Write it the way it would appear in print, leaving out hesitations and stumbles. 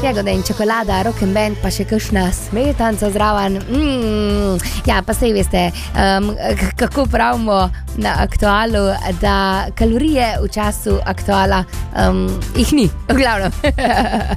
jagoda in čokolada, rock and band, pa še kakšna smetanca zraven. Ja, pa sej veste, kako pravimo na Aktualu, da kalorije v času Aktuala jih ni, v glavnem.